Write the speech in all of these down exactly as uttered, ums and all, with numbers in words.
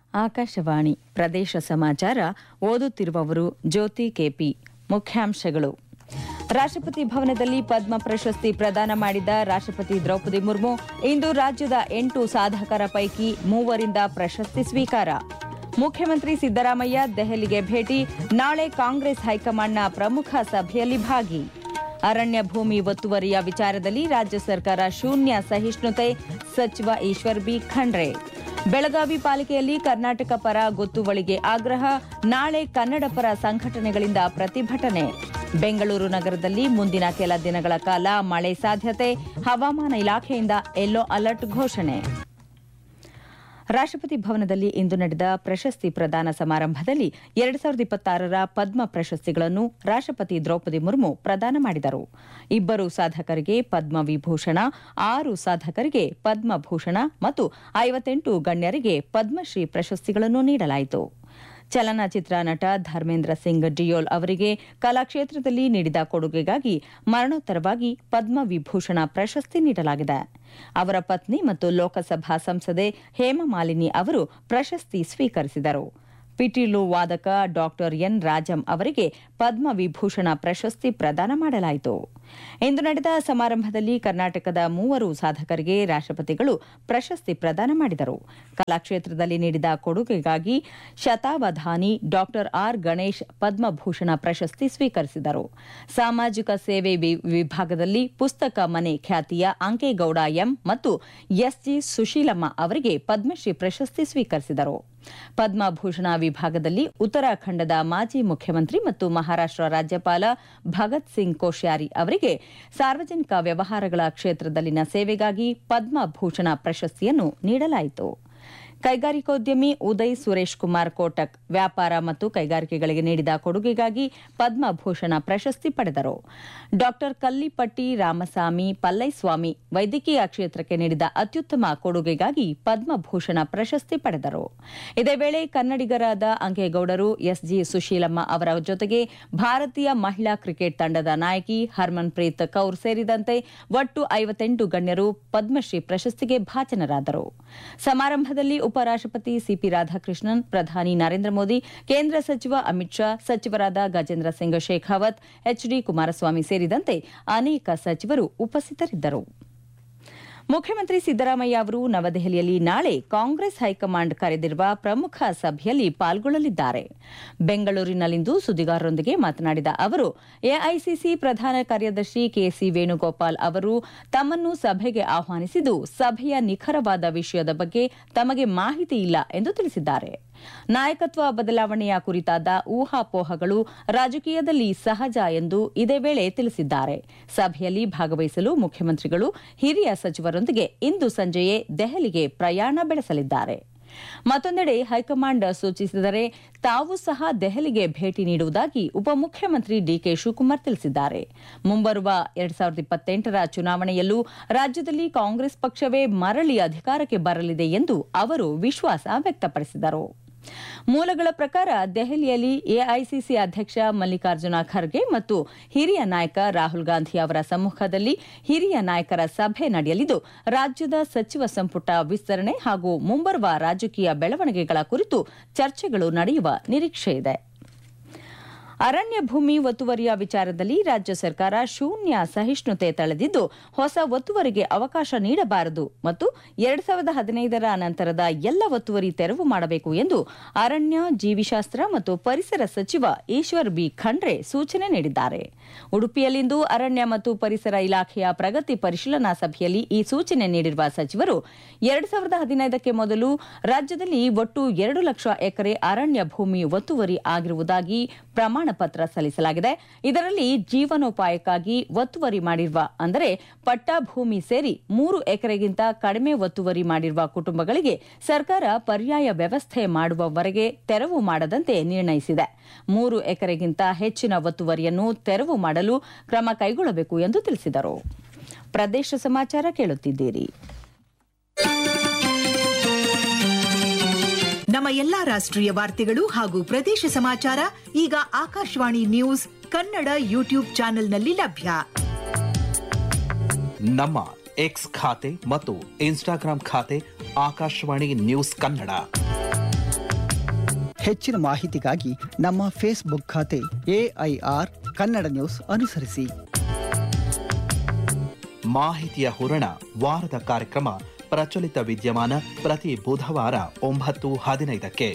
ಆಕಾಶವಾಣಿ ಪ್ರದೇಶ ಸಮಾಚಾರ ಓದುತ್ತಿರುವವರು ಜ್ಯೋತಿ ಕೆಪಿ. ಮುಖ್ಯಾಂಶಗಳು. ರಾಷ್ಟ್ರಪತಿ ಭವನದಲ್ಲಿ ಪದ್ಮ ಪ್ರಶಸ್ತಿ ಪ್ರದಾನ ಮಾಡಿದ ರಾಷ್ಟ್ರಪತಿ ದ್ರೌಪದಿ ಮುರ್ಮು ಇಂದು ರಾಜ್ಯದ ಎಂಟು ಸಾಧಕರ ಪೈಕಿ ಮೂವರಿಂದ ಪ್ರಶಸ್ತಿ ಸ್ವೀಕಾರ. ಮುಖ್ಯಮಂತ್ರಿ ಸಿದ್ದರಾಮಯ್ಯ ದೆಹಲಿಗೆ ಭೇಟಿ, ನಾಳೆ ಕಾಂಗ್ರೆಸ್ ಹೈಕಮಾಂಡ್ನ ಪ್ರಮುಖ ಸಭೆಯಲ್ಲಿ ಭಾಗಿ. ಅರಣ್ಯ ಭೂಮಿ ಒತ್ತುವರಿಯ ವಿಚಾರದಲ್ಲಿ ರಾಜ್ಯ ಸರ್ಕಾರ ಶೂನ್ಯ ಸಹಿಷ್ಣುತೆ, ಸಚಿವ ಈಶ್ವರ್ ಬಿ ಖಂಡ್ರೆ. ಬೆಳಗಾವಿ ಪಾಲಿಕೆಯಲ್ಲಿ ಕರ್ನಾಟಕ ಪರ ಗೊತ್ತುವಳಿಗೆ ಆಗ್ರಹ, ನಾಳೆ ಕನ್ನಡ ಪರ ಸಂಘಟನೆಗಳಿಂದ ಪ್ರತಿಭಟನೆ. ಬೆಂಗಳೂರು ನಗರದಲ್ಲಿ ಮುಂದಿನ ಕೆಲ ದಿನಗಳ ಕಾಲ ಮಳೆ ಸಾಧ್ಯತೆ, ಹವಾಮಾನ ಇಲಾಖೆಯಿಂದ ಯೆಲ್ಲೋ ಅಲರ್ಟ್ ಘೋಷಣೆ. ರಾಷ್ಟ್ರಪತಿ ಭವನದಲ್ಲಿ ಇಂದು ನಡೆದ ಪ್ರಶಸ್ತಿ ಪ್ರದಾನ ಸಮಾರಂಭದಲ್ಲಿ ಎರಡು ಸಾವಿರದ ಇಪ್ಪತ್ತಾರರ ಪದ್ಮ ಪ್ರಶಸ್ತಿಗಳನ್ನು ರಾಷ್ಟ್ರಪತಿ ದ್ರೌಪದಿ ಮುರ್ಮು ಪ್ರದಾನ ಮಾಡಿದರು. ಇಬ್ಬರು ಸಾಧಕರಿಗೆ ಪದ್ಮ ವಿಭೂಷಣ, ಆರು ಸಾಧಕರಿಗೆ ಪದ್ಮಭೂಷಣ ಮತ್ತು ಐವತ್ತೆಂಟು ಗಣ್ಯರಿಗೆ ಪದ್ಮಶ್ರೀ ಪ್ರಶಸ್ತಿಗಳನ್ನು ನೀಡಲಾಯಿತು. ಚಲನಚಿತ್ರ ನಟ ಧರ್ಮೇಂದ್ರ ಸಿಂಗ್ ಡಿಯೋಲ್ ಅವರಿಗೆ ಕಲಾಕ್ಷೇತ್ರದಲ್ಲಿ ನೀಡಿದ ಕೊಡುಗೆಗಾಗಿ ಮರಣೋತ್ತರವಾಗಿ ಪದ್ಮ ವಿಭೂಷಣ ಪ್ರಶಸ್ತಿ ನೀಡಲಾಗಿದೆ. ಅವರ ಪತ್ನಿ ಮತ್ತು ಲೋಕಸಭಾ ಸಂಸದೆ ಹೇಮಮಾಲಿನಿ ಅವರು ಪ್ರಶಸ್ತಿ ಸ್ವೀಕರಿಸಿದರು. ಪಿಟೀಲು ವಾದಕ ಡಾಕ್ಟರ್ ಎನ್ ರಾಜಂ ಅವರಿಗೆ ಪದ್ಮ ವಿಭೂಷಣ ಪ್ರಶಸ್ತಿ ಪ್ರದಾನ ಮಾಡಲಾಯಿತು. ಇಂದು ನಡೆದ ಸಮಾರಂಭದಲ್ಲಿ ಕರ್ನಾಟಕದ ಮೂವರು ಸಾಧಕರಿಗೆ ರಾಷ್ಟ್ರಪತಿಗಳು ಪ್ರಶಸ್ತಿ ಪ್ರದಾನ ಮಾಡಿದರು. ಕಲಾಕ್ಷೇತ್ರದಲ್ಲಿ ನೀಡಿದ ಕೊಡುಗೆಗಾಗಿ ಶತಾವಧಾನಿ ಡಾಕ್ಟರ್ ಆರ್ ಗಣೇಶ್ ಪದ್ಮಭೂಷಣ ಪ್ರಶಸ್ತಿ ಸ್ವೀಕರಿಸಿದರು. ಸಾಮಾಜಿಕ ಸೇವೆ ವಿಭಾಗದಲ್ಲಿ ಪುಸ್ತಕ ಮನೆ ಖ್ಯಾತಿಯ ಅಂಕೇಗೌಡ ಎಂ ಮತ್ತು ಎಸ್ಜಿ ಸುಶೀಲಮ್ಮ ಅವರಿಗೆ ಪದ್ಮಶ್ರೀ ಪ್ರಶಸ್ತಿ ಸ್ವೀಕರಿಸಿದರು. ಪದ್ಮಭೂಷಣ ವಿಭಾಗದಲ್ಲಿ ಉತ್ತರಾಖಂಡದ ಮಾಜಿ ಮುಖ್ಯಮಂತ್ರಿ ಮತ್ತು ಮಹಾರಾಷ್ಟ್ರ ರಾಜ್ಯಪಾಲ ಭಗತ್ ಸಿಂಗ್ ಕೋಶ್ಯಾರಿ ಅವರಿಗೆ ಸಾರ್ವಜನಿಕ ವ್ಯವಹಾರಗಳ ಕ್ಷೇತ್ರದಲ್ಲಿನ ಸೇವೆಗಾಗಿ ಪದ್ಮಭೂಷಣ ಪ್ರಶಸ್ತಿಯನ್ನು ನೀಡಲಾಯಿತು. ಕೈಗಾರಿಕೋದ್ಯಮಿ ಉದಯ್ ಸುರೇಶ್ ಕುಮಾರ್ ಕೋಟಕ್ ವ್ಯಾಪಾರ ಮತ್ತು ಕೈಗಾರಿಕೆಗಳಿಗೆ ನೀಡಿದ ಕೊಡುಗೆಗಾಗಿ ಪದ್ಮಭೂಷಣ ಪ್ರಶಸ್ತಿ ಪಡೆದರು. ಡಾಕ್ಟರ್ ಕಲ್ಲಿಪಟ್ಟಿ ರಾಮಸ್ವಾಮಿ ಪಲ್ಲೈಸ್ವಾಮಿ ವೈದ್ಯಕೀಯ ಕ್ಷೇತ್ರಕ್ಕೆ ನೀಡಿದ ಅತ್ಯುತ್ತಮ ಕೊಡುಗೆಗಾಗಿ ಪದ್ಮಭೂಷಣ ಪ್ರಶಸ್ತಿ ಪಡೆದರು. ಇದೇ ವೇಳೆ ಕನ್ನಡಿಗರಾದ ಅಂಕೇಗೌಡರು ಎಸ್ಜಿ ಸುಶೀಲಮ್ಮ ಅವರ ಜೊತೆಗೆ ಭಾರತೀಯ ಮಹಿಳಾ ಕ್ರಿಕೆಟ್ ತಂಡದ ನಾಯಕಿ ಹರ್ಮನ್ ಪ್ರೀತ್ ಕೌರ್ ಸೇರಿದಂತೆ ಒಟ್ಟು ಐವತ್ತೆಂಟು ಗಣ್ಯರು ಪದ್ಮಶ್ರೀ ಪ್ರಶಸ್ತಿಗೆ ಭಾಜನರಾದರು. ಸಮಾರಂಭದಲ್ಲಿ ಉಪರಾಷ್ಟ್ರಪತಿ ಸಿಪಿ ರಾಧಾಕೃಷ್ಣನ್, ಪ್ರಧಾನಿ ನರೇಂದ್ರ ಮೋದಿ, ಕೇಂದ್ರ ಸಚಿವ ಅಮಿತ್ ಶಾ, ಸಚಿವರಾದ ಗಜೇಂದ್ರ ಸಿಂಗ್ ಶೇಖಾವತ್, ಎಚ್ಡಿ ಕುಮಾರಸ್ವಾಮಿ ಸೇರಿದಂತೆ ಅನೇಕ ಸಚಿವರು ಉಪಸ್ಥಿತರಿದ್ದರು. ಮುಖ್ಯಮಂತ್ರಿ ಸಿದ್ದರಾಮಯ್ಯ ಅವರು ನವದೆಹಲಿಯಲ್ಲಿ ನಾಳೆ ಕಾಂಗ್ರೆಸ್ ಹೈಕಮಾಂಡ್ ಕರೆದಿರುವ ಪ್ರಮುಖ ಸಭೆಯಲ್ಲಿ ಪಾಲ್ಗೊಳ್ಳಲಿದ್ದಾರೆ. ಬೆಂಗಳೂರಿನಲ್ಲಿಂದು ಸುದ್ದಿಗಾರರೊಂದಿಗೆ ಮಾತನಾಡಿದ ಅವರು, ಎಐಸಿಸಿ ಪ್ರಧಾನ ಕಾರ್ಯದರ್ಶಿ ಕೆಸಿ ವೇಣುಗೋಪಾಲ್ ಅವರು ತಮ್ಮನ್ನು ಸಭೆಗೆ ಆಹ್ವಾನಿಸಿದ್ದು, ಸಭೆಯ ನಿಖರವಾದ ವಿಷಯದ ಬಗ್ಗೆ ತಮಗೆ ಮಾಹಿತಿ ಇಲ್ಲ ಎಂದು ತಿಳಿಸಿದ್ದಾರೆ. ನಾಯಕತ್ವ ಬದಲಾವಣೆಯ ಕುರಿತಾದ ಊಹಾಪೋಹಗಳು ರಾಜಕೀಯದಲ್ಲಿ ಸಹಜ ಎಂದು ಇದೇ ವೇಳೆ ತಿಳಿಸಿದ್ದಾರೆ. ಸಭೆಯಲ್ಲಿ ಭಾಗವಹಿಸಲು ಮುಖ್ಯಮಂತ್ರಿಗಳು ಹಿರಿಯ ಸಚಿವರೊಂದಿಗೆ ಇಂದು ಸಂಜೆಯೇ ದೆಹಲಿಗೆ ಪ್ರಯಾಣ ಬೆಳೆಸಲಿದ್ದಾರೆ. ಮತ್ತೊಂದೆಡೆ ಹೈಕಮಾಂಡ್ ಸೂಚಿಸಿದರೆ ತಾವು ಸಹ ದೆಹಲಿಗೆ ಭೇಟಿ ನೀಡುವುದಾಗಿ ಉಪಮುಖ್ಯಮಂತ್ರಿ ಡಿಕೆ ಶಿವಕುಮಾರ್ ತಿಳಿಸಿದ್ದಾರೆ. ಮುಂಬರುವ ಎರಡ್ ಸಾವಿರದ ಇಪ್ಪತ್ತೆಂಟರ ಚುನಾವಣೆಯಲ್ಲೂ ರಾಜ್ಯದಲ್ಲಿ ಕಾಂಗ್ರೆಸ್ ಪಕ್ಷವೇ ಮರಳಿ ಅಧಿಕಾರಕ್ಕೆ ಬರಲಿದೆ ಎಂದು ಅವರು ವಿಶ್ವಾಸ ವ್ಯಕ್ತಪಡಿಸಿದರು. ಮೂಲಗಳ ಪ್ರಕಾರ ದೆಹಲಿಯಲ್ಲಿ ಎಐಸಿಸಿ ಅಧ್ಯಕ್ಷ ಮಲ್ಲಿಕಾರ್ಜುನ ಖರ್ಗೆ ಮತ್ತು ಹಿರಿಯ ನಾಯಕ ರಾಹುಲ್ ಗಾಂಧಿ ಅವರ ಸಮ್ಮುಖದಲ್ಲಿ ಹಿರಿಯ ನಾಯಕರ ಸಭೆ ನಡೆಯಲಿದ್ದು, ರಾಜ್ಯದ ಸಚಿವ ಸಂಪುಟ ವಿಸ್ತರಣೆ ಹಾಗೂ ಮುಂಬರುವ ರಾಜಕೀಯ ಬೆಳವಣಿಗೆಗಳ ಕುರಿತು ಚರ್ಚೆಗಳು ನಡೆಯುವ ನಿರೀಕ್ಷೆಯಿದೆ. ಅರಣ್ಯ ಭೂಮಿ ಒತ್ತುವರಿಯ ವಿಚಾರದಲ್ಲಿ ರಾಜ್ಯ ಸರ್ಕಾರ ಶೂನ್ಯ ಸಹಿಷ್ಣುತೆ ತಳೆದಿದ್ದು, ಹೊಸ ಒತ್ತುವರಿಗೆ ಅವಕಾಶ ನೀಡಬಾರದು ಮತ್ತು ಎರಡ್ ಸಾವಿರದ ಹದಿನೈದರ ನಂತರದ ಎಲ್ಲ ಒತ್ತುವರಿ ತೆರವು ಮಾಡಬೇಕು ಎಂದು ಅರಣ್ಯ, ಜೀವಿಶಾಸ್ತ್ರ ಮತ್ತು ಪರಿಸರ ಸಚಿವ ಈಶ್ವರ್ ಬಿ ಖಂಡ್ರೆ ಸೂಚನೆ ನೀಡಿದ್ದಾರೆ. ಉಡುಪಿಯಲ್ಲಿಂದು ಅರಣ್ಯ ಮತ್ತು ಪರಿಸರ ಇಲಾಖೆಯ ಪ್ರಗತಿ ಪರಿಶೀಲನಾ ಸಭೆಯಲ್ಲಿ ಈ ಸೂಚನೆ ನೀಡಿರುವ ಸಚಿವರು, ಎರಡ್ ಸಾವಿರದ ಹದಿನೈದಕ್ಕೆ ಮೊದಲು ರಾಜ್ಯದಲ್ಲಿ ಒಟ್ಟು ಎರಡು ಲಕ್ಷ ಎಕರೆ ಅರಣ್ಯ ಭೂಮಿ ಒತ್ತುವರಿ ಆಗಿರುವುದಾಗಿ ಪ್ರಮಾಣ ಪತ್ರ ಸಲ್ಲಿಸಲಾಗಿದೆ. ಇದರಲ್ಲಿ ಜೀವನೋಪಾಯಕ್ಕಾಗಿ ಒತ್ತುವರಿ ಮಾಡಿರುವ, ಅಂದರೆ ಪಟ್ಟಾ ಭೂಮಿ ಸೇರಿ ಮೂರು ಎಕರೆಗಿಂತ ಕಡಿಮೆ ಒತ್ತುವರಿ ಮಾಡಿರುವ ಕುಟುಂಬಗಳಿಗೆ ಸರ್ಕಾರ ಪರ್ಯಾಯ ವ್ಯವಸ್ಥೆ ಮಾಡುವವರೆಗೆ ತೆರವು ಮಾಡದಂತೆ ನಿರ್ಣಯಿಸಿದೆ. ಮೂರು ಎಕರೆಗಿಂತ ಹೆಚ್ಚಿನ ಒತ್ತುವರಿಯನ್ನು ತೆರವು ಮಾಡಲು ಕ್ರಮ ಕೈಗೊಳ್ಳಬೇಕು ಎಂದು ತಿಳಿಸಿದರು. ಪ್ರದೇಶ ಸಮಾಚಾರ ಕೇಳುತ್ತಿದ್ದೀರಿ. ನಮ್ಮ ಎಲ್ಲಾ ರಾಷ್ಟ್ರೀಯ ವಾರ್ತೆಗಳು ಹಾಗೂ ಪ್ರದೇಶ ಸಮಾಚಾರ ಈಗ ಆಕಾಶವಾಣಿ ನ್ಯೂಸ್ ಕನ್ನಡ ಯೂಟ್ಯೂಬ್ ಚಾನೆಲ್ನಲ್ಲಿ ಲಭ್ಯ. ನಮ್ಮ ಎಕ್ಸ್ ಖಾತೆ ಮತ್ತು ಇನ್ಸ್ಟಾಗ್ರಾಂ ಖಾತೆ ಆಕಾಶವಾಣಿ ನ್ಯೂಸ್ ಕನ್ನಡ. ಹೆಚ್ಚಿನ ಮಾಹಿತಿಗಾಗಿ ನಮ್ಮ ಫೇಸ್ಬುಕ್ ಖಾತೆ ಎಐಆರ್ ಕನ್ನಡ ನ್ಯೂಸ್ ಅನುಸರಿಸಿ. ಮಾಹಿತಿಯ ಹೂರಣ ವಾರದ ಕಾರ್ಯಕ್ರಮ ಪ್ರಚಲಿತ ವಿದ್ಯಮಾನ ಪ್ರತಿ ಬುಧವಾರ ಒಂಬತ್ತು ಹದಿನೈದಕ್ಕೆ.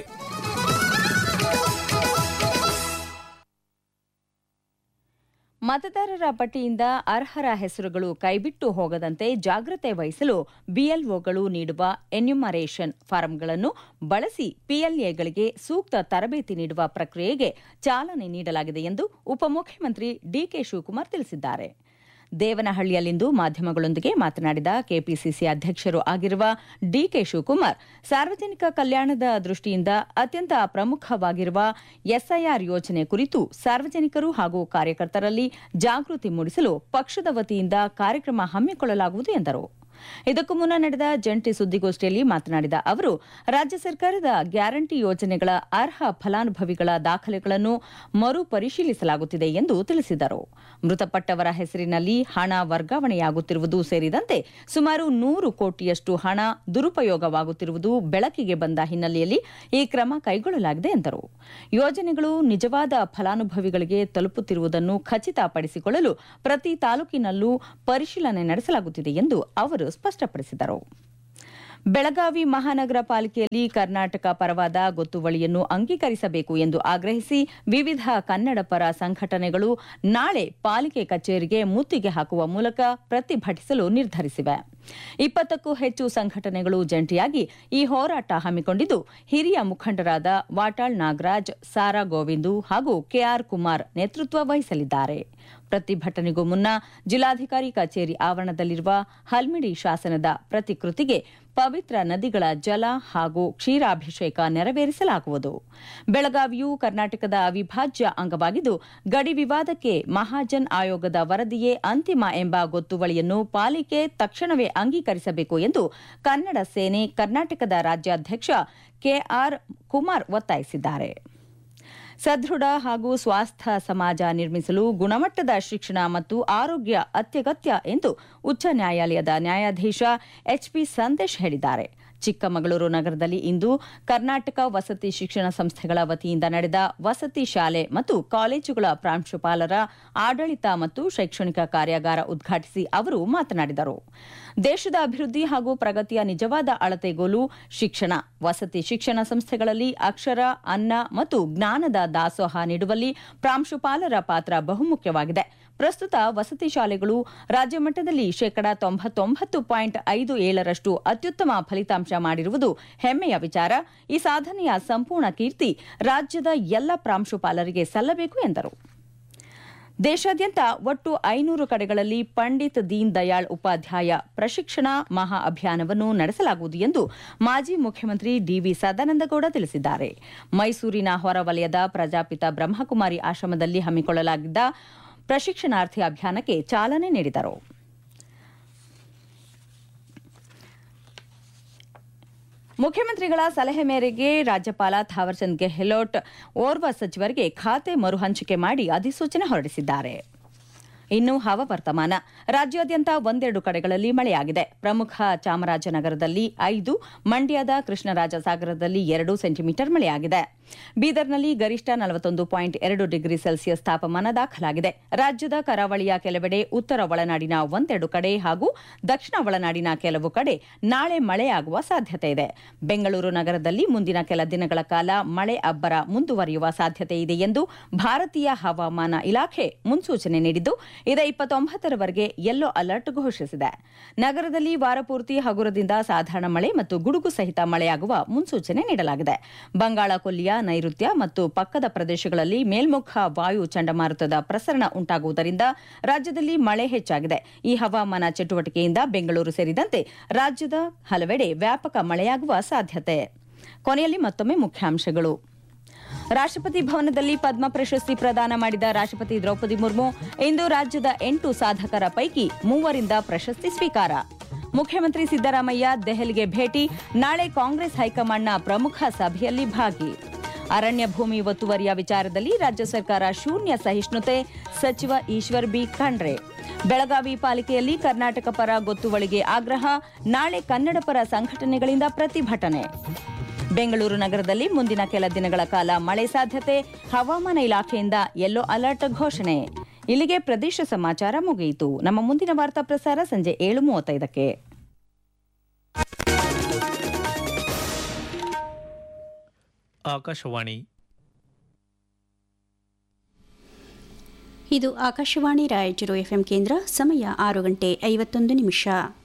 ಮತದಾರರ ಪಟ್ಟಿಯಿಂದ ಅರ್ಹರ ಹೆಸರುಗಳು ಕೈಬಿಟ್ಟು ಹೋಗದಂತೆ ಜಾಗ್ರತೆ ವಹಿಸಲು ಬಿಎಲ್ಒಗಳು ನೀಡುವ ಎನ್ಯುಮರೇಷನ್ ಫಾರಂಗಳನ್ನು ಬಳಸಿ ಪಿಎಲ್ಎಗಳಿಗೆ ಸೂಕ್ತ ತರಬೇತಿ ನೀಡುವ ಪ್ರಕ್ರಿಯೆಗೆ ಚಾಲನೆ ನೀಡಲಾಗಿದೆ ಎಂದು ಉಪಮುಖ್ಯಮಂತ್ರಿ ಡಿಕೆ ಶಿವಕುಮಾರ್ ತಿಳಿಸಿದ್ದಾರೆ. ದೇವನಹಳ್ಳಿಯಲ್ಲಿಂದು ಮಾಧ್ಯಮಗಳೊಂದಿಗೆ ಮಾತನಾಡಿದ ಕೆಪಿಸಿಸಿ ಅಧ್ಯಕ್ಷರು ಆಗಿರುವ ಡಿಕೆ ಶಿವಕುಮಾರ್, ಸಾರ್ವಜನಿಕ ಕಲ್ಯಾಣದ ದೃಷ್ಟಿಯಿಂದ ಅತ್ಯಂತ ಪ್ರಮುಖವಾಗಿರುವ ಎಸ್ಐಆರ್ ಯೋಜನೆ ಕುರಿತು ಸಾರ್ವಜನಿಕರು ಹಾಗೂ ಕಾರ್ಯಕರ್ತರಲ್ಲಿ ಜಾಗೃತಿ ಮೂಡಿಸಲು ಪಕ್ಷದ ವತಿಯಿಂದ ಕಾರ್ಯಕ್ರಮ ಹಮ್ಮಿಕೊಳ್ಳಲಾಗುವುದು ಎಂದರು. ಇದಕ್ಕೂ ಮುನ್ನ ನಡೆದ ಜಂಟಿ ಸುದ್ದಿಗೋಷ್ಠಿಯಲ್ಲಿ ಮಾತನಾಡಿದ ಅವರು, ರಾಜ್ಯ ಸರ್ಕಾರದ ಗ್ಯಾರಂಟಿ ಯೋಜನೆಗಳ ಅರ್ಹ ಫಲಾನುಭವಿಗಳ ದಾಖಲೆಗಳನ್ನು ಮರುಪರಿಶೀಲಿಸಲಾಗುತ್ತಿದೆ ಎಂದು ತಿಳಿಸಿದರು. ಮೃತಪಟ್ಟವರ ಹೆಸರಿನಲ್ಲಿ ಹಣ ವರ್ಗಾವಣೆಯಾಗುತ್ತಿರುವುದು ಸೇರಿದಂತೆ ಸುಮಾರು ನೂರು ಕೋಟಿಯಷ್ಟು ಹಣ ದುರುಪಯೋಗವಾಗುತ್ತಿರುವುದು ಬೆಳಕಿಗೆ ಬಂದ ಹಿನ್ನೆಲೆಯಲ್ಲಿ ಈ ಕ್ರಮ ಕೈಗೊಳ್ಳಲಾಗಿದೆ ಎಂದರು. ಯೋಜನೆಗಳು ನಿಜವಾದ ಫಲಾನುಭವಿಗಳಿಗೆ ತಲುಪುತ್ತಿರುವುದನ್ನು ಖಚಿತಪಡಿಸಿಕೊಳ್ಳಲು ಪ್ರತಿ ತಾಲೂಕಿನಲ್ಲೂ ಪರಿಶೀಲನೆ ನಡೆಸಲಾಗುತ್ತಿದೆ ಎಂದು ಅವರು ಸ್ಪಷ್ಟಪಡಿಸಿದರು. ಬೆಳಗಾವಿ ಮಹಾನಗರ ಪಾಲಿಕೆಯಲ್ಲಿ ಕರ್ನಾಟಕ ಪರವಾದ ಗೊತ್ತುವಳಿಯನ್ನು ಅಂಗೀಕರಿಸಬೇಕು ಎಂದು ಆಗ್ರಹಿಸಿ ವಿವಿಧ ಕನ್ನಡ ಪರ ಸಂಘಟನೆಗಳು ನಾಳೆ ಪಾಲಿಕೆ ಕಚೇರಿಗೆ ಮುತ್ತಿಗೆ ಹಾಕುವ ಮೂಲಕ ಪ್ರತಿಭಟಿಸಲು ನಿರ್ಧರಿಸಿವೆ. ಇಪ್ಪತ್ತಕ್ಕೂ ಹೆಚ್ಚು ಸಂಘಟನೆಗಳು ಜಂಟಿಯಾಗಿ ಈ ಹೋರಾಟ ಹಮ್ಮಿಕೊಂಡಿದ್ದು, ಹಿರಿಯ ಮುಖಂಡರಾದ ವಾಟಾಳ್ ನಾಗರಾಜ್, ಸಾರಾ ಗೋವಿಂದು ಹಾಗೂ ಕೆಆರ್ ಕುಮಾರ್ ನೇತೃತ್ವ ವಹಿಸಲಿದ್ದಾರೆ. ಪ್ರತಿಭಟನೆಗೂ ಮುನ್ನ ಜಿಲ್ಲಾಧಿಕಾರಿ ಕಚೇರಿ ಆವರಣದಲ್ಲಿರುವ ಹಲ್ಮಿಡಿ ಶಾಸನದ ಪ್ರತಿಕೃತಿಗೆ ಪವಿತ್ರ ನದಿಗಳ ಜಲ ಹಾಗೂ ಕ್ಷೀರಾಭಿಷೇಕ ನೆರವೇರಿಸಲಾಗುವುದು. ಬೆಳಗಾವಿಯು ಕರ್ನಾಟಕದ ಅವಿಭಾಜ್ಯ ಅಂಗವಾಗಿದ್ದು, ಗಡಿ ವಿವಾದಕ್ಕೆ ಮಹಾಜನ್ ಆಯೋಗದ ವರದಿಯೇ ಅಂತಿಮ ಎಂಬ ಗೊತ್ತುವಳಿಯನ್ನು ಪಾಲಿಕೆ ತಕ್ಷಣವೇ ಅಂಗೀಕರಿಸಬೇಕು ಎಂದು ಕನ್ನಡ ಸೇನೆ ಕರ್ನಾಟಕದ ರಾಜ್ಯಾಧ್ಯಕ್ಷ ಕೆಆರ್ ಕುಮಾರ್ ಒತ್ತಾಯಿಸಿದ್ದಾರೆ. ಸದೃಢ ಹಾಗೂ ಸ್ವಾಸ್ಥ್ಯ ಸಮಾಜ ನಿರ್ಮಿಸಲು ಗುಣಮಟ್ಟದ ಶಿಕ್ಷಣ ಮತ್ತು ಆರೋಗ್ಯ ಅತ್ಯಗತ್ಯ ಎಂದು ಉಚ್ಚ ನ್ಯಾಯಾಲಯದ ನ್ಯಾಯಾಧೀಶ ಎಚ್ಪಿ ಸಂದೇಶ್ ಹೇಳಿದ್ದಾರೆ. ಚಿಕ್ಕಮಗಳೂರು ನಗರದಲ್ಲಿ ಇಂದು ಕರ್ನಾಟಕ ವಸತಿ ಶಿಕ್ಷಣ ಸಂಸ್ಥೆಗಳ ವತಿಯಿಂದ ನಡೆದ ವಸತಿ ಶಾಲೆ ಮತ್ತು ಕಾಲೇಜುಗಳ ಪ್ರಾಂಶುಪಾಲರ ಆಡಳಿತ ಮತ್ತು ಶೈಕ್ಷಣಿಕ ಕಾರ್ಯಾಗಾರ ಉದ್ಘಾಟಿಸಿ ಅವರು ಮಾತನಾಡಿದರು. ದೇಶದ ಅಭಿವೃದ್ಧಿ ಹಾಗೂ ಪ್ರಗತಿಯ ನಿಜವಾದ ಅಳತೆಗೋಲು ಶಿಕ್ಷಣ. ವಸತಿ ಶಿಕ್ಷಣ ಸಂಸ್ಥೆಗಳಲ್ಲಿ ಅಕ್ಷರ, ಅನ್ನ ಮತ್ತು ಜ್ಞಾನದ ದಾಸೋಹ ನೀಡುವಲ್ಲಿ ಪ್ರಾಂಶುಪಾಲರ ಪಾತ್ರ ಬಹುಮುಖ್ಯವಾಗಿದೆ. ಪ್ರಸ್ತುತ ವಸತಿ ಶಾಲೆಗಳು ರಾಜ್ಯ ಮಟ್ಟದಲ್ಲಿ ಶೇಕಡಾ ತೊಂಬತ್ತೊಂಬತ್ತು ಪಾಯಿಂಟ್ ಐದು ಏಳರಷ್ಟು ಅತ್ಯುತ್ತಮ ಫಲಿತಾಂಶ ಮಾಡಿರುವುದು ಹೆಮ್ಮೆಯ ವಿಚಾರ. ಈ ಸಾಧನೆಯ ಸಂಪೂರ್ಣ ಕೀರ್ತಿ ರಾಜ್ಯದ ಎಲ್ಲ ಪ್ರಾಂಶುಪಾಲರಿಗೆ ಸಲ್ಲಬೇಕು ಎಂದರು. ದೇಶಾದ್ಯಂತ ಒಟ್ಟು ಐನೂರು ಕಡೆಗಳಲ್ಲಿ ಪಂಡಿತ್ ದೀನ್ ದಯಾಳ್ ಉಪಾಧ್ಯಾಯ ಪ್ರಶಿಕ್ಷಣ ಮಹಾ ಅಭಿಯಾನವನ್ನು ನಡೆಸಲಾಗುವುದು ಎಂದು ಮಾಜಿ ಮುಖ್ಯಮಂತ್ರಿ ಡಿವಿ ಸದಾನಂದಗೌಡ ತಿಳಿಸಿದ್ದಾರೆ. ಮೈಸೂರಿನ ಹೊರವಲಯದ ಪ್ರಜಾಪಿತ ಬ್ರಹ್ಮಕುಮಾರಿ ಆಶ್ರಮದಲ್ಲಿ ಹಮ್ಮಿಕೊಳ್ಳಲಾಗಿದ್ದ ಪ್ರಶಿಕ್ಷಣಾರ್ಥಿ ಅಭಿಯಾನಕ್ಕೆ ಚಾಲನೆ ನೀಡಿದರು. ಮುಖ್ಯಮಂತ್ರಿಗಳ ಸಲಹೆ ಮೇರೆಗೆ ರಾಜ್ಯಪಾಲ ಥಾವರ್ಚಂದ್ ಗೆಹ್ಲೋಟ್ ಓರ್ವ ಸಚಿವರಿಗೆ ಖಾತೆ ಮರುಹಂಚಿಕೆ ಮಾಡಿ ಅಧಿಸೂಚನೆ ಹೊರಡಿಸಿದ್ದಾರೆ. ಇನ್ನು ಹವಾವರ್ತಮಾನ. ರಾಜ್ಯಾದ್ಯಂತ ಒಂದೆರಡು ಕಡೆಗಳಲ್ಲಿ ಮಳೆಯಾಗಿದೆ. ಪ್ರಮುಖ ಚಾಮರಾಜನಗರದಲ್ಲಿ ಐದು, ಮಂಡ್ಯದ ಕೃಷ್ಣರಾಜಸಾಗರದಲ್ಲಿ ಎರಡು ಸೆಂಟಿಮೀಟರ್ ಮಳೆಯಾಗಿದೆ. ಬೀದರ್ನಲ್ಲಿ ಗರಿಷ್ಠ ನಲವತ್ತೊಂದು ಪಾಯಿಂಟ್ ಎರಡು ಡಿಗ್ರಿ ಸೆಲ್ಸಿಯಸ್ ತಾಪಮಾನ ದಾಖಲಾಗಿದೆ. ರಾಜ್ಯದ ಕರಾವಳಿಯ ಕೆಲವೆಡೆ, ಉತ್ತರ ಒಳನಾಡಿನ ಒಂದೆರಡು ಕಡೆ ಹಾಗೂ ದಕ್ಷಿಣ ಒಳನಾಡಿನ ಕೆಲವು ಕಡೆ ನಾಳೆ ಮಳೆಯಾಗುವ ಸಾಧ್ಯತೆ ಇದೆ. ಬೆಂಗಳೂರು ನಗರದಲ್ಲಿ ಮುಂದಿನ ಕೆಲ ದಿನಗಳ ಕಾಲ ಮಳೆ ಅಬ್ಬರ ಮುಂದುವರಿಯುವ ಸಾಧ್ಯತೆ ಇದೆ ಎಂದು ಭಾರತೀಯ ಹವಾಮಾನ ಇಲಾಖೆ ಮುನ್ಸೂಚನೆ ನೀಡಿದ್ದು, ಇದೇ ಇಪ್ಪತ್ತೊಂಬತ್ತರವರೆಗೆ ಯೆಲ್ಲೋ ಅಲರ್ಟ್ ಘೋಷಿಸಿದೆ. ನಗರದಲ್ಲಿ ವಾರಪೂರ್ತಿ ಹಗುರದಿಂದ ಸಾಧಾರಣ ಮಳೆ ಮತ್ತು ಗುಡುಗು ಸಹಿತ ಮಳೆಯಾಗುವ ಮುನ್ಸೂಚನೆ ನೀಡಲಾಗಿದೆ. ಬಂಗಾಳ ಕೊಲ್ಲಿಯ ನೈಋತ್ಯ ಮತ್ತು ಪಕ್ಕದ ಪ್ರದೇಶಗಳಲ್ಲಿ ಮೇಲ್ಮುಖ ವಾಯು ಚಂಡಮಾರುತದ ಪ್ರಸರಣ ಉಂಟಾಗುವುದರಿಂದ ರಾಜ್ಯದಲ್ಲಿ ಮಳೆ ಹೆಚ್ಚಾಗಿದೆ. ಈ ಹವಾಮಾನ ಚಟುವಟಿಕೆಯಿಂದ ಬೆಂಗಳೂರು ಸೇರಿದಂತೆ ರಾಜ್ಯದ ಹಲವೆಡೆ ವ್ಯಾಪಕ ಮಳೆಯಾಗುವ ಸಾಧ್ಯತೆ. ಕೊನೆಯಲ್ಲಿ ಮತ್ತೊಮ್ಮೆ ಮುಖ್ಯಾಂಶಗಳು. ರಾಷ್ಟ್ರಪತಿ ಭವನದಲ್ಲಿ ಪದ್ಮ ಪ್ರಶಸ್ತಿ ಪ್ರದಾನ ಮಾಡಿದ ರಾಷ್ಟ್ರಪತಿ ದ್ರೌಪದಿ ಮುರ್ಮು ಇಂದು ರಾಜ್ಯದ ಎಂಟು ಸಾಧಕರ ಪೈಕಿ ಮೂವರಿಂದ ಪ್ರಶಸ್ತಿ ಸ್ವೀಕಾರ. ಮುಖ್ಯಮಂತ್ರಿ ಸಿದ್ದರಾಮಯ್ಯ ದೆಹಲಿಗೆ ಭೇಟಿ, ನಾಳೆ ಕಾಂಗ್ರೆಸ್ ಹೈಕಮಾಂಡ್ನ ಪ್ರಮುಖ ಸಭೆಯಲ್ಲಿ ಭಾಗಿ. ಅರಣ್ಯ ಭೂಮಿ ಒತ್ತುವರಿಯ ವಿಚಾರದಲ್ಲಿ ರಾಜ್ಯ ಸರ್ಕಾರ ಶೂನ್ಯ ಸಹಿಷ್ಣುತೆ, ಸಚಿವ ಈಶ್ವರ್ ಬಿ ಖಂಡ್ರೆ. ಬೆಳಗಾವಿ ಪಾಲಿಕೆಯಲ್ಲಿ ಕರ್ನಾಟಕ ಪರ ಗೊತ್ತುವಳಿಗೆ ಆಗ್ರಹ, ನಾಳೆ ಕನ್ನಡ ಪರ ಸಂಘಟನೆಗಳಿಂದ ಪ್ರತಿಭಟನೆ. ಬೆಂಗಳೂರು ನಗರದಲ್ಲಿ ಮುಂದಿನ ಕೆಲ ದಿನಗಳ ಕಾಲ ಮಳೆ ಸಾಧ್ಯತೆ, ಹವಾಮಾನ ಇಲಾಖೆಯಿಂದ ಯೆಲ್ಲೋ ಅಲರ್ಟ್ ಘೋಷಣೆ. ಇಲ್ಲಿಗೆ ಪ್ರದೇಶ ಸಮಾಚಾರ ಮುಗಿಯಿತು. ನಮ್ಮ ಮುಂದಿನ ವಾರ್ತಾ ಪ್ರಸಾರ ಸಂಜೆ ಏಳು ಮೂವತ್ತೈದಕ್ಕೆ. ಆಕಾಶವಾಣಿ. ಇದು ಆಕಾಶವಾಣಿ ರಾಯಚೂರು ಎಫ್ಎಂ ಕೇಂದ್ರ. ಸಮಯ ಆರು ಗಂಟೆ ಐವತ್ತೊಂದು ನಿಮಿಷ.